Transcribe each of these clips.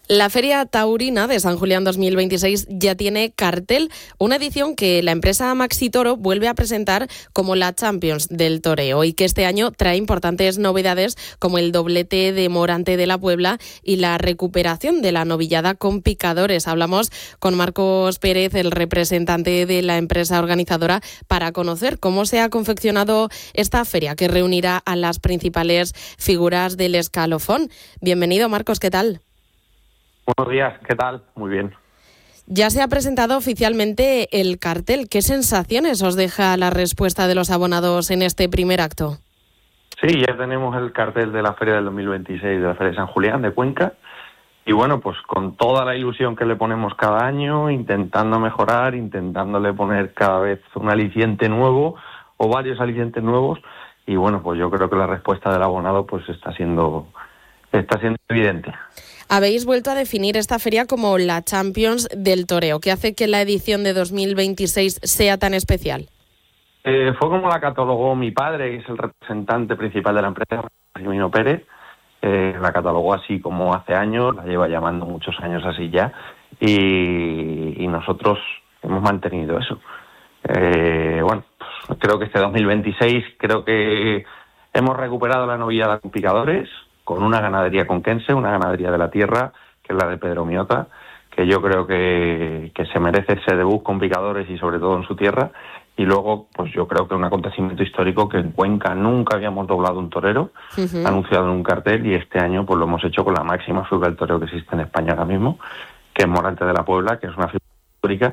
La Feria Taurina de San Julián 2026 ya tiene cartel, una edición que la empresa Maxi Toro vuelve a presentar como la Champions del toreo y que este año trae importantes novedades como el doblete de Morante de la Puebla y la recuperación de la novillada con picadores. Hablamos con Marcos Pérez, el representante de la empresa organizadora, para conocer cómo se ha confeccionado esta feria que reunirá a las principales figuras del escalafón. Bienvenido, Marcos, ¿qué tal? Buenos días, ¿qué tal? Muy bien. Ya se ha presentado oficialmente el cartel. ¿Qué sensaciones os deja la respuesta de los abonados en este primer acto? Sí, ya tenemos el cartel de la Feria del 2026 de la Feria de San Julián de Cuenca. Y bueno, pues con toda la ilusión que le ponemos cada año, intentando mejorar, intentándole poner cada vez un aliciente nuevo o varios alicientes nuevos. Y bueno, pues yo creo que la respuesta del abonado pues está siendo evidente. Habéis vuelto a definir esta feria como la Champions del toreo. ¿Qué hace que la edición de 2026 sea tan especial? Fue como la catalogó mi padre, que es el representante principal de la empresa, Jimeno Pérez. La catalogó así como hace años, la lleva llamando muchos años así ya, y nosotros hemos mantenido eso. Bueno, pues creo que este 2026 creo que hemos recuperado la novillada con picadores, con una ganadería conquense, una ganadería de la tierra, que es la de Pedro Miota, que yo creo que se merece ese debut con picadores y sobre todo en su tierra. Y luego, pues yo creo que un acontecimiento histórico que en Cuenca nunca habíamos doblado un torero, anunciado en un cartel, y este año pues lo hemos hecho con la máxima figura del torero que existe en España ahora mismo, que es Morante de la Puebla, que es una figura histórica.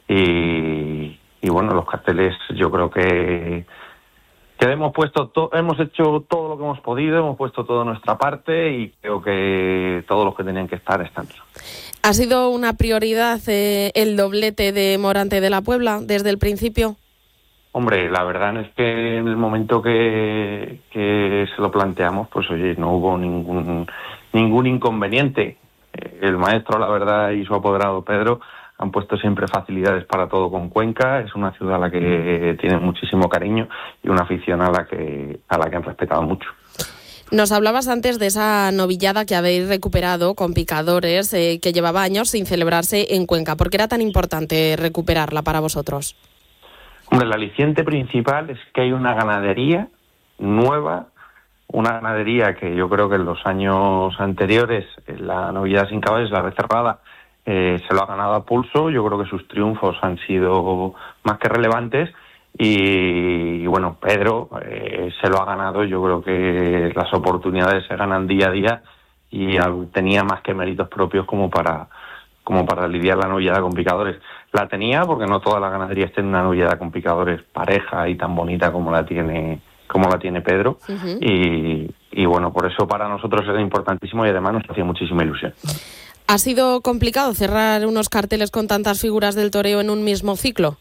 Y bueno, los carteles yo creo que hemos hecho todo lo que hemos podido, hemos puesto toda nuestra parte y creo que todos los que tenían que estar están. ¿Ha sido una prioridad el doblete de Morante de la Puebla desde el principio? Hombre, la verdad es que en el momento que se lo planteamos, pues oye, no hubo ningún inconveniente. El maestro, la verdad, y su apoderado Pedro han puesto siempre facilidades para todo con Cuenca. Es una ciudad a la que tienen muchísimo cariño y una afición a la que han respetado mucho. Nos hablabas antes de esa novillada que habéis recuperado con picadores, que llevaba años sin celebrarse en Cuenca. ¿Por qué era tan importante recuperarla para vosotros? Hombre, el aliciente principal es que hay una ganadería nueva, una ganadería que yo creo que en los años anteriores, la novillada sin caballos, la Becerrada, se lo ha ganado a pulso. Yo creo que sus triunfos han sido más que relevantes y bueno, Pedro se lo ha ganado. Yo creo que las oportunidades se ganan día a día y tenía más que méritos propios como para lidiar la novillada con picadores. La tenía porque no todas las ganaderías tienen una novillada con picadores pareja y tan bonita como la tiene Pedro. Y bueno, por eso para nosotros era importantísimo y además nos hacía muchísima ilusión. ¿Ha sido complicado cerrar unos carteles con tantas figuras del toreo en un mismo ciclo?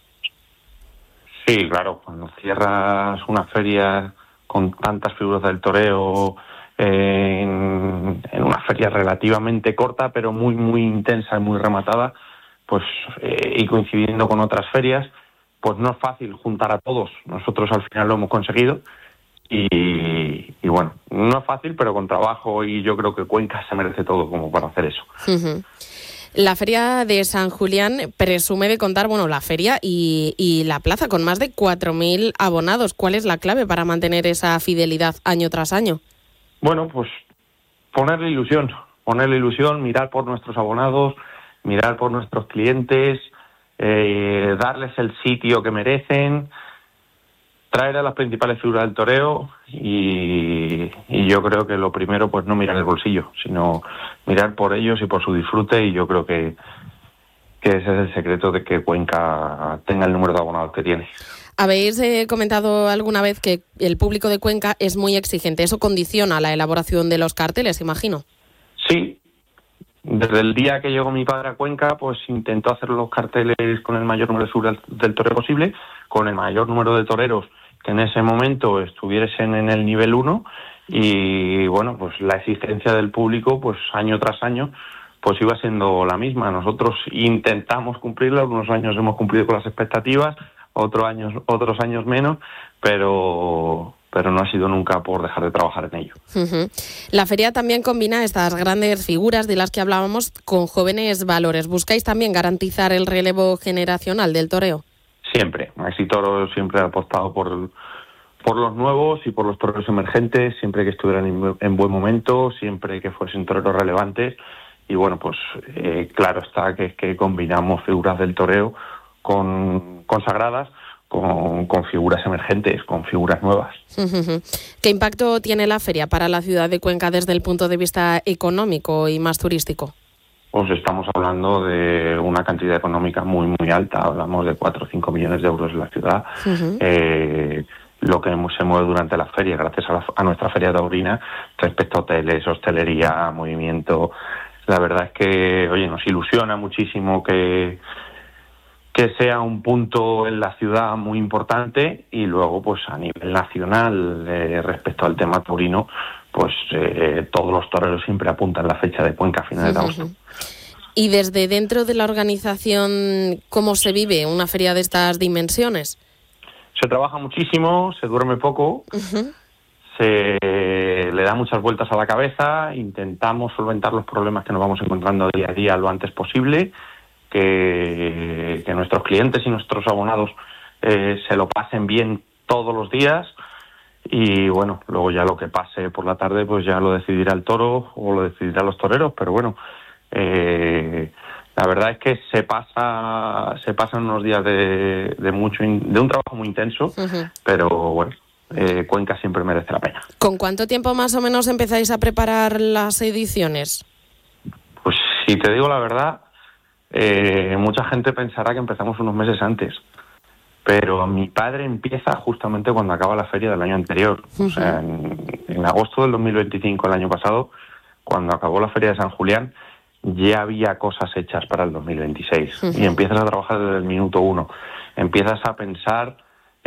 Sí, claro, cuando cierras una feria con tantas figuras del toreo en una feria relativamente corta, pero muy, muy intensa y muy rematada, pues y coincidiendo con otras ferias, pues no es fácil juntar a todos. Nosotros al final lo hemos conseguido y bueno, no es fácil, pero con trabajo, y yo creo que Cuenca se merece todo como para hacer eso. La Feria de San Julián presume de contar, la feria y la plaza con más de 4.000 abonados. ¿Cuál es la clave para mantener esa fidelidad año tras año? Bueno, pues ponerle ilusión, mirar por nuestros abonados, mirar por nuestros clientes, darles el sitio que merecen, traer a las principales figuras del toreo y yo creo que lo primero, pues no mirar el bolsillo, sino mirar por ellos y por su disfrute, y yo creo que ese es el secreto de que Cuenca tenga el número de abonados que tiene. Habéis comentado alguna vez que el público de Cuenca es muy exigente. ¿Eso condiciona la elaboración de los carteles, imagino? Sí. Desde el día que llegó mi padre a Cuenca, pues intentó hacer los carteles con el mayor número de figuras del toreo posible, con el mayor número de toreros que en ese momento estuviesen en el nivel 1, y bueno, pues la exigencia del público, pues año tras año, pues iba siendo la misma. Nosotros intentamos cumplirla, algunos años hemos cumplido con las expectativas, otros años menos, pero pero no ha sido nunca por dejar de trabajar en ello. Uh-huh. La feria también combina estas grandes figuras de las que hablábamos con jóvenes valores. ¿Buscáis también garantizar el relevo generacional del toreo? Siempre. Maxi Toro siempre ha apostado por los nuevos y por los toreros emergentes, siempre que estuvieran en buen momento, siempre que fuesen toreros relevantes. Y bueno, pues claro está que combinamos figuras del toreo consagradas con figuras emergentes, con figuras nuevas. ¿Qué impacto tiene la feria para la ciudad de Cuenca desde el punto de vista económico y más turístico? Pues estamos hablando de una cantidad económica muy, muy alta. Hablamos de 4 o 5 millones de euros en la ciudad. Lo que se mueve durante la feria, gracias a nuestra feria taurina, respecto a hoteles, hostelería, movimiento. La verdad es que, oye, nos ilusiona muchísimo que sea un punto en la ciudad muy importante, y luego, pues a nivel nacional, respecto al tema taurino, pues todos los toreros siempre apuntan la fecha de Cuenca a finales de agosto. Y desde dentro de la organización, ¿cómo se vive una feria de estas dimensiones? Se trabaja muchísimo, se duerme poco, se le da muchas vueltas a la cabeza, intentamos solventar los problemas que nos vamos encontrando día a día lo antes posible, que nuestros clientes y nuestros abonados se lo pasen bien todos los días, y bueno, luego ya lo que pase por la tarde pues ya lo decidirá el toro o lo decidirán los toreros, pero bueno, la verdad es que se pasan unos días de un trabajo muy intenso, pero bueno, Cuenca siempre merece la pena. ¿Con cuánto tiempo más o menos empezáis a preparar las ediciones? Pues si te digo la verdad, mucha gente pensará que empezamos unos meses antes, pero mi padre empieza justamente cuando acaba la feria del año anterior. O sea, en agosto del 2025, el año pasado, cuando acabó la feria de San Julián, ya había cosas hechas para el 2026. Y empiezas a trabajar desde el minuto 1. Empiezas a pensar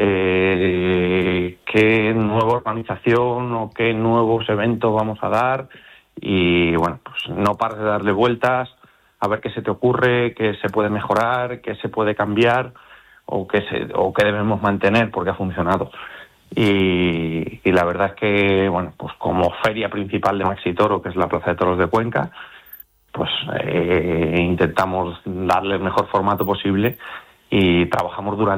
qué nueva organización o qué nuevos eventos vamos a dar, y bueno, pues no pares de darle vueltas a ver qué se te ocurre, qué se puede mejorar, qué se puede cambiar o qué debemos mantener porque ha funcionado. Y la verdad es que, bueno, pues como feria principal de Maxi Toro, que es la Plaza de Toros de Cuenca, pues intentamos darle el mejor formato posible y trabajamos durante